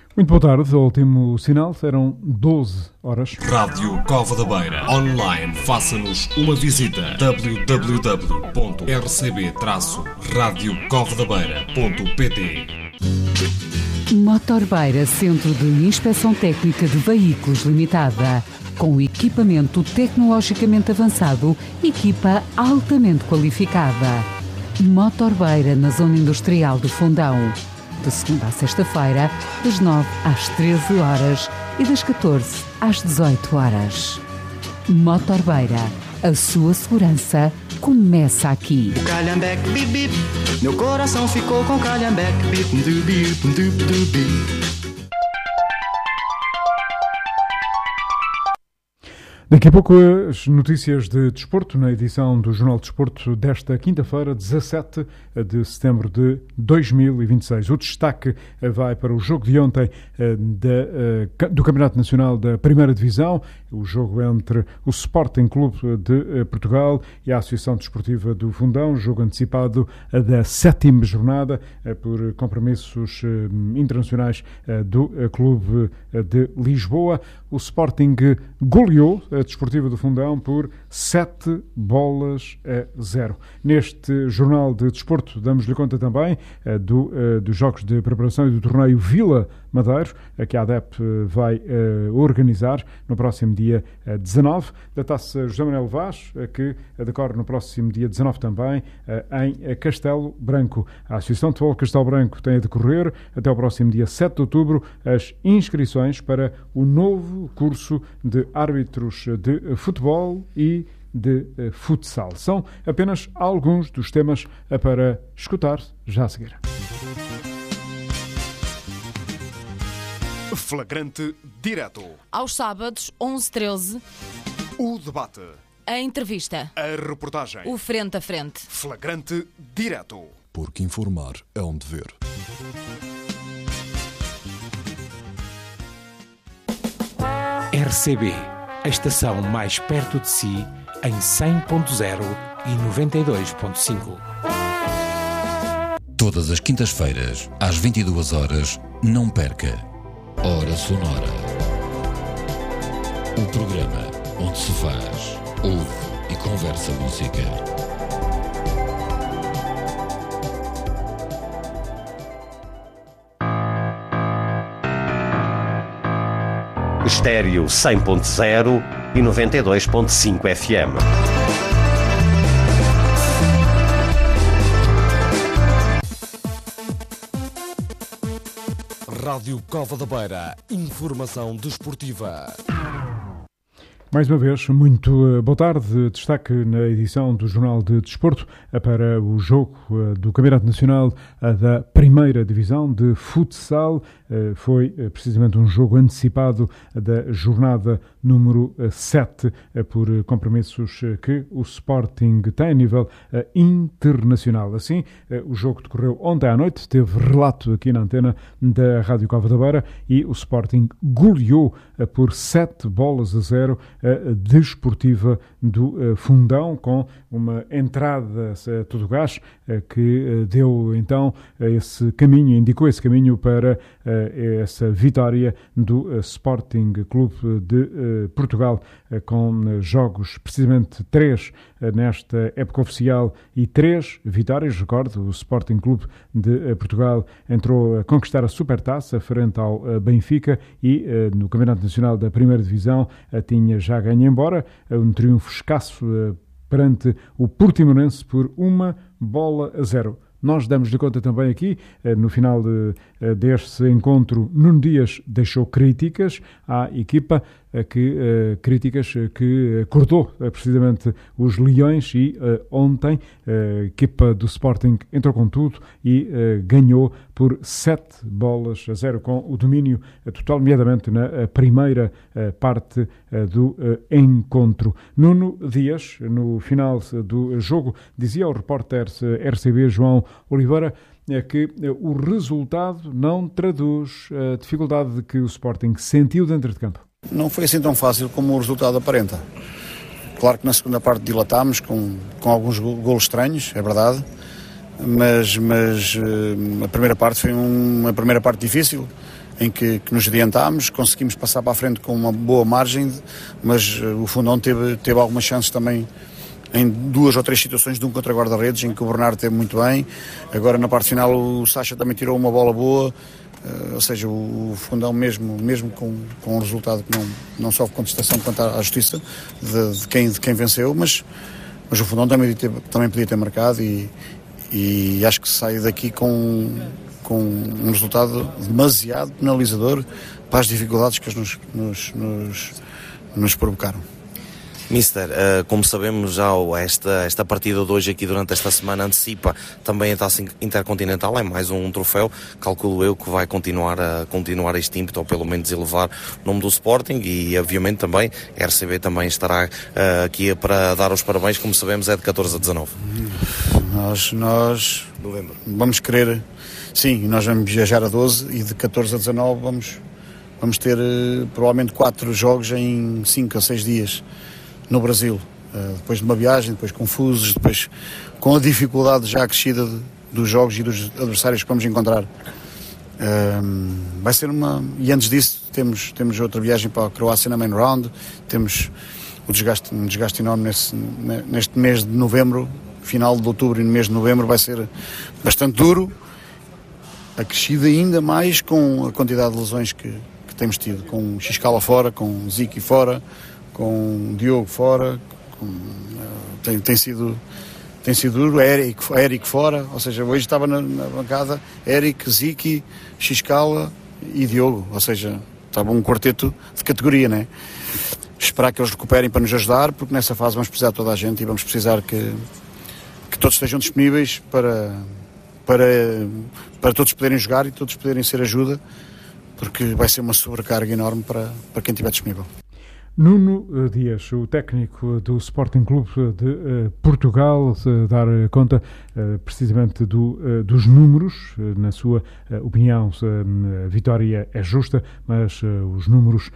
Muito boa tarde, o último sinal, eram 12 horas. Rádio Cova da Beira. Online, faça-nos uma visita. www.rcb-radiocovadabeira.pt. Motor Beira, Centro de Inspeção Técnica de Veículos Limitada. Com equipamento tecnologicamente avançado, equipa altamente qualificada. Motor Beira, na Zona Industrial do Fundão. De segunda à sexta-feira, das 9 às 13 horas e das 14 às 18 horas. Motor Beira, a sua segurança começa aqui. O calhambeque, bip, bip. Meu coração ficou com calhambeque, bip, du, bip, du, du, bip. Daqui a pouco as notícias de desporto na edição do Jornal de Desporto desta quinta-feira, 17 de setembro de 2026. O destaque vai para o jogo de ontem do Campeonato Nacional da Primeira Divisão, o jogo entre o Sporting Clube de Portugal e a Associação Desportiva do Fundão, jogo antecipado da 7ª jornada por compromissos internacionais do Clube de Lisboa. O Sporting goleou a Desportiva do Fundão por 7-0. Neste Jornal de Desporto damos-lhe conta também dos jogos de preparação e do torneio Vila Madeiro, que a ADEP vai organizar no próximo dia 19, da Taça José Manuel Vaz, que decorre no próximo dia 19 também, em Castelo Branco. A Associação de Futebol Castelo Branco tem a decorrer até o próximo dia 7 de outubro as inscrições para o novo curso de árbitros de futebol e de futsal. São apenas alguns dos temas para escutar já a seguir. Flagrante direto. Aos sábados, 11-13. O debate. A entrevista. A reportagem. O frente a frente. Flagrante direto. Porque informar é um dever. RCB, a estação mais perto de si, em 100.0 e 92.5. Todas as quintas-feiras, às 22 horas, não perca Hora Sonora. O programa onde se faz, ouve e conversa música. Estéreo 100.0 e 92.5 FM. Rádio Cova da Beira. Informação desportiva. Mais uma vez, muito boa tarde. Destaque na edição do Jornal de Desporto para o jogo do Campeonato Nacional da Primeira Divisão de Futsal. Foi precisamente um jogo antecipado da jornada número 7 por compromissos que o Sporting tem a nível internacional. Assim, o jogo decorreu ontem à noite, teve relato aqui na antena da Rádio Cova da Beira e o Sporting goleou por 7-0 a Desportiva do Fundão, com uma entrada a todo gás que deu então esse caminho, indicou esse caminho para essa vitória do Sporting Clube de Portugal, com jogos, precisamente 3 nesta época oficial e 3 vitórias. Recordo, o Sporting Clube de Portugal entrou a conquistar a Supertaça frente ao Benfica e no Campeonato Nacional da Primeira Divisão tinha já ganho, embora um triunfo escasso perante o Portimonense por 1-0. Nós damos-lhe conta também aqui, no final deste encontro, Nuno Dias deixou críticas à equipa, críticas que acordou precisamente os Leões e ontem a equipa do Sporting entrou com tudo e ganhou por 7-0 com o domínio total, nomeadamente na primeira parte do encontro. Nuno Dias, no final do jogo, dizia ao repórter RCB João Oliveira que o resultado não traduz a dificuldade que o Sporting sentiu dentro de campo. Não foi assim tão fácil como o resultado aparenta. Claro que na segunda parte dilatámos com alguns golos estranhos, é verdade, mas a primeira parte foi uma primeira parte difícil, em que nos adiantámos, conseguimos passar para a frente com uma boa margem, mas o Fundão teve algumas chances também em 2 ou 3 situações de um contra guarda-redes, em que o Bernardo teve muito bem. Agora na parte final o Sacha também tirou uma bola boa, ou seja, o Fundão mesmo com um resultado que não sofre contestação quanto à justiça de quem venceu, mas o Fundão também podia ter marcado e acho que sai daqui com um resultado demasiado penalizador para as dificuldades que nos provocaram. Mister, como sabemos já esta partida de hoje aqui durante esta semana antecipa também a Taça Intercontinental, é mais um troféu, calculo eu que vai continuar este ímpeto, ou pelo menos elevar o nome do Sporting, e obviamente também a RCB também estará aqui para dar os parabéns, como sabemos é de 14 a 19. Nós vamos querer, sim, nós vamos viajar a 12 e de 14 a 19 vamos ter provavelmente 4 jogos em 5 ou 6 dias no Brasil, depois de uma viagem, depois confusos, depois com a dificuldade já acrescida dos jogos e dos adversários que vamos encontrar. Vai ser e antes disso temos outra viagem para a Croácia na main round, temos um desgaste enorme neste mês de novembro, final de outubro e no mês de novembro vai ser bastante duro, acrescido ainda mais com a quantidade de lesões que temos tido, com Xiscala fora, com Ziki fora, com Diogo fora, tem sido duro, Eric fora, ou seja, hoje estava na bancada Eric, Ziki, Xiscala e Diogo, ou seja, estava um quarteto de categoria, né? Esperar que eles recuperem para nos ajudar, porque nessa fase vamos precisar de toda a gente e vamos precisar que todos estejam disponíveis para todos poderem jogar e todos poderem ser ajuda, porque vai ser uma sobrecarga enorme para quem estiver disponível. Nuno Dias, o técnico do Sporting Clube de Portugal, dar conta precisamente dos números. Na sua opinião, a vitória é justa, mas os números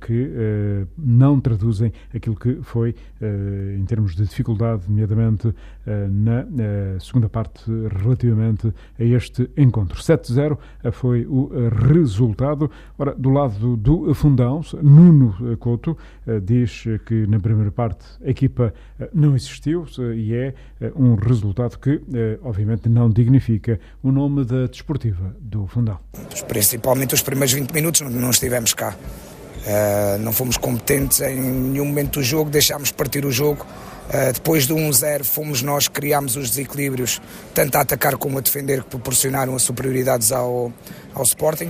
que não traduzem aquilo que foi em termos de dificuldade, nomeadamente na segunda parte relativamente a este encontro. 7-0 foi o resultado. Ora, do lado do Fundão, Nuno Couto diz que na primeira parte a equipa não existiu e é um resultado que obviamente não dignifica o nome da desportiva do Fundão. Principalmente os primeiros 20 minutos não estivemos cá, não fomos competentes em nenhum momento do jogo, deixámos partir o jogo. Depois do 1-0 fomos nós que criámos os desequilíbrios, tanto a atacar como a defender, que proporcionaram as superioridades ao Sporting.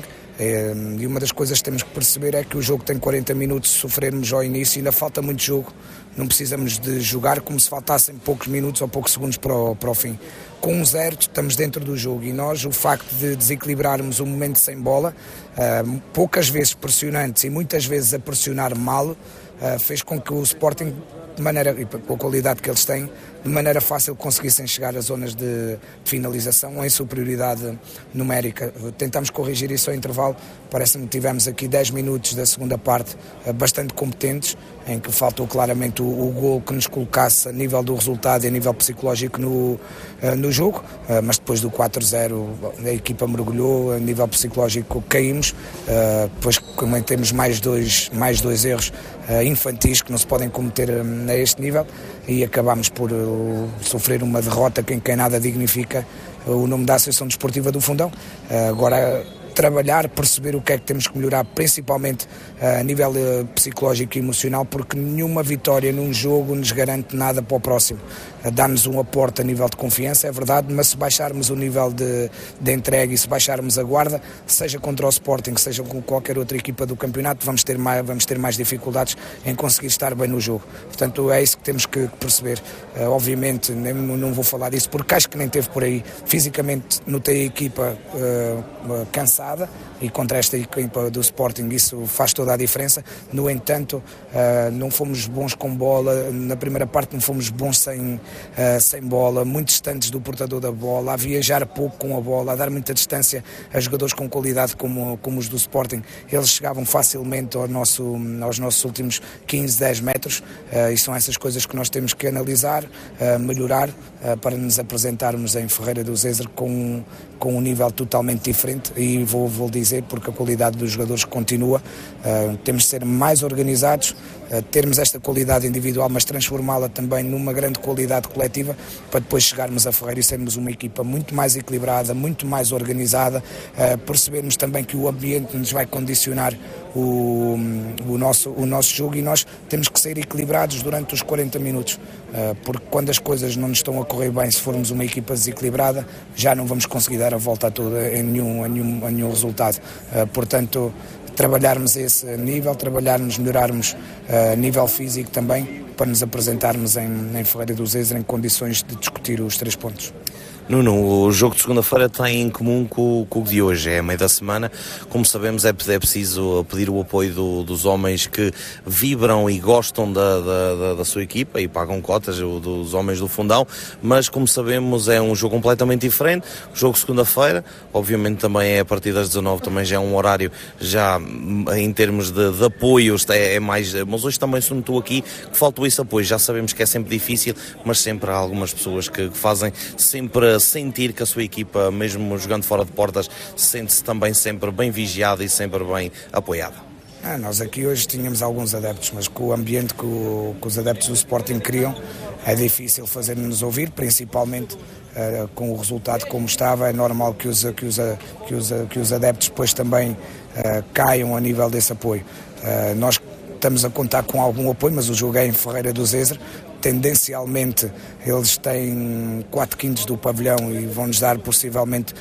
E uma das coisas que temos que perceber é que o jogo tem 40 minutos, se sofrermos ao início ainda falta muito jogo, não precisamos de jogar como se faltassem poucos minutos ou poucos segundos para o fim. Com 1-0 estamos dentro do jogo e nós, o facto de desequilibrarmos o momento sem bola, poucas vezes pressionantes e muitas vezes a pressionar mal, fez com que o Sporting, de maneira, e com a qualidade que eles têm, de maneira fácil conseguissem chegar às zonas de finalização em superioridade numérica. Tentámos corrigir isso ao intervalo, parece-me que tivemos aqui 10 minutos da segunda parte bastante competentes, em que faltou claramente o gol que nos colocasse a nível do resultado e a nível psicológico no jogo, mas depois do 4-0 a equipa mergulhou, a nível psicológico caímos, depois cometemos mais dois erros infantis que não se podem cometer a este nível e acabámos por sofrer uma derrota que em quem nada dignifica o nome da Associação Desportiva do Fundão. Agora trabalhar, perceber o que é que temos que melhorar, principalmente a nível psicológico e emocional, porque nenhuma vitória num jogo nos garante nada para o próximo. Dá-nos um aporte a nível de confiança, é verdade, mas se baixarmos o nível de entrega e se baixarmos a guarda, seja contra o Sporting, seja com qualquer outra equipa do campeonato, vamos ter mais dificuldades em conseguir estar bem no jogo. Portanto, é isso que temos que perceber. Obviamente, não vou falar disso porque acho que nem teve por aí. Fisicamente, notei a equipa cansada, e contra esta equipa do Sporting isso faz toda a diferença. No entanto, não fomos bons com bola, na primeira parte não fomos bons sem bola, muito distantes do portador da bola, a viajar pouco com a bola, a dar muita distância a jogadores com qualidade como os do Sporting. Eles chegavam facilmente aos nossos últimos 15, 10 metros, e são essas coisas que nós temos que analisar, melhorar, para nos apresentarmos em Ferreira do Zezer com um nível totalmente diferente e vou dizer, porque a qualidade dos jogadores continua. Temos de ser mais organizados, termos esta qualidade individual, mas transformá-la também numa grande qualidade coletiva, para depois chegarmos a Ferreira e sermos uma equipa muito mais equilibrada, muito mais organizada, percebermos também que o ambiente nos vai condicionar o nosso jogo, e nós temos que ser equilibrados durante os 40 minutos, porque quando as coisas não nos estão a correr bem, se formos uma equipa desequilibrada, já não vamos conseguir dar a volta toda em nenhum resultado. Portanto, trabalharmos esse nível, melhorarmos a nível físico também, para nos apresentarmos em Ferreira do Zezer em condições de discutir os 3 pontos. Nuno, o jogo de segunda-feira tem em comum com o de hoje, é a meio da semana. Como sabemos, é preciso pedir o apoio dos homens que vibram e gostam da sua equipa e pagam cotas, dos homens do Fundão, mas como sabemos é um jogo completamente diferente. O jogo de segunda-feira, obviamente também é a partir das 19, também já é um horário, já em termos de apoios, é mais, mas hoje também se notou aqui que faltou esse apoio. Já sabemos que é sempre difícil, mas sempre há algumas pessoas que fazem sempre sentir que a sua equipa, mesmo jogando fora de portas, sente-se também sempre bem vigiada e sempre bem apoiada. Nós aqui hoje tínhamos alguns adeptos, mas com o ambiente que os adeptos do Sporting criam, é difícil fazer-nos ouvir, principalmente com o resultado como estava. É normal que os adeptos depois também caiam a nível desse apoio. Nós estamos a contar com algum apoio, mas o jogo é em Ferreira do Zezer. Tendencialmente eles têm 4/5 do pavilhão e vão-nos dar possivelmente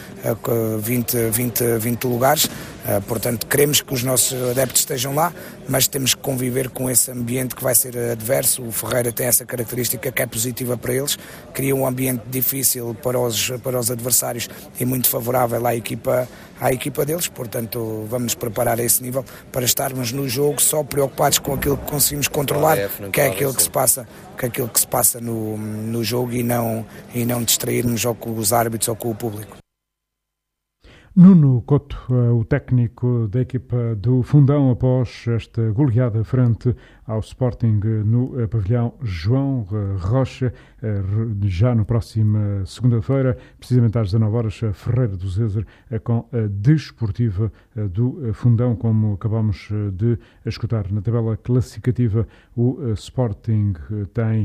20 lugares. Portanto, queremos que os nossos adeptos estejam lá, mas temos que conviver com esse ambiente que vai ser adverso. O Ferreira tem essa característica que é positiva para eles, cria um ambiente difícil para os adversários e muito favorável à equipa deles. Portanto, vamos nos preparar a esse nível para estarmos no jogo só preocupados com aquilo que conseguimos controlar, que é aquilo que se passa no jogo, e não distrairmos ou com os árbitros ou com o público. Nuno Couto, o técnico da equipa do Fundão, após esta goleada frente ao Sporting no pavilhão João Rocha, já na próxima segunda-feira, precisamente às 19 horas, Ferreira do Zezer com a Desportiva do Fundão, como acabamos de escutar. Na tabela classificativa, o Sporting tem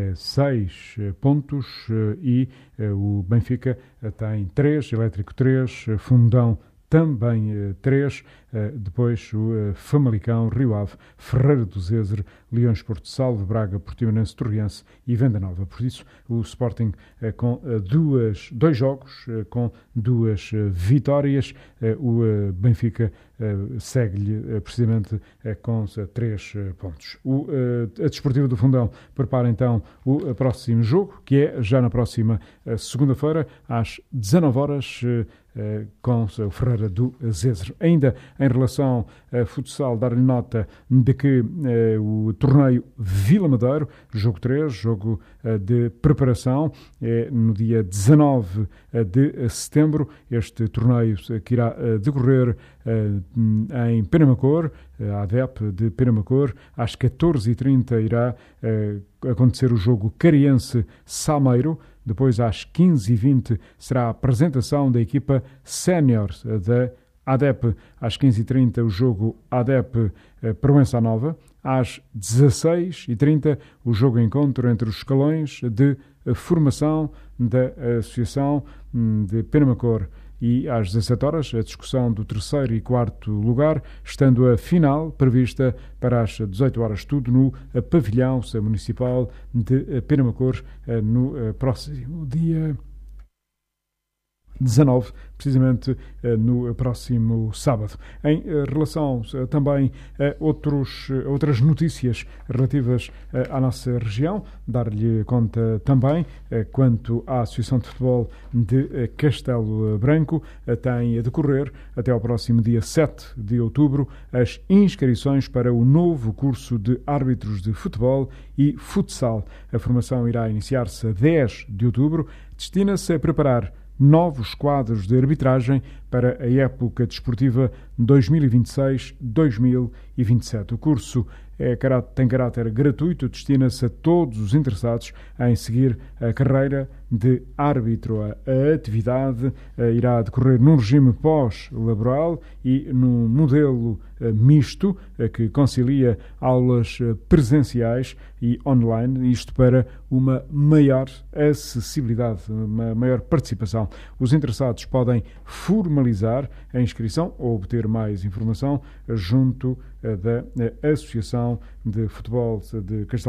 6 pontos e o Benfica tem 3, Elétrico 3, Fundão também 3, depois o Famalicão, Rio Ave, Ferreira do Zezer, Leões Porto Salvo, Braga, Portimonense, Torriense e Venda Nova. Por isso, o Sporting com 2 jogos, com 2 vitórias, o Benfica segue-lhe precisamente com 3 pontos. A Desportiva do Fundão prepara então o próximo jogo, que é já na próxima segunda-feira, às 19 horas, com o Ferreira do Zezer. Ainda em relação a futsal, dar-lhe nota de que o torneio Vila Madeiro, jogo 3, jogo de preparação, é no dia 19 de setembro. Este torneio que irá decorrer em Penamacor, a ADEP de Penamacor. Às 14h30 irá acontecer o jogo Cariense-Sameiro. Depois, às 15h20, será a apresentação da equipa sénior da ADEP. Às 15h30, o jogo ADEP-Proença Nova. Às 16h30, o jogo encontro entre os escalões de formação da Associação de Penamacor. E às 17 horas, a discussão do 3º e 4º lugar, estando a final prevista para as 18 horas, tudo no pavilhão municipal de Penamacor, no próximo dia 19, precisamente no próximo sábado. Em relação também a outras notícias relativas à nossa região, dar-lhe conta também quanto à Associação de Futebol de Castelo Branco. Tem a decorrer até ao próximo dia 7 de outubro as inscrições para o novo curso de árbitros de futebol e futsal. A formação irá iniciar-se a 10 de outubro, destina-se a preparar novos quadros de arbitragem para a época desportiva 2026-2027. O curso tem caráter gratuito, destina-se a todos os interessados em seguir a carreira de árbitro. A atividade irá decorrer num regime pós-laboral e num modelo misto que concilia aulas presenciais e online, isto para uma maior acessibilidade, uma maior participação. Os interessados podem formalizar a inscrição ou obter mais informação junto da Associação de Futebol de Castelo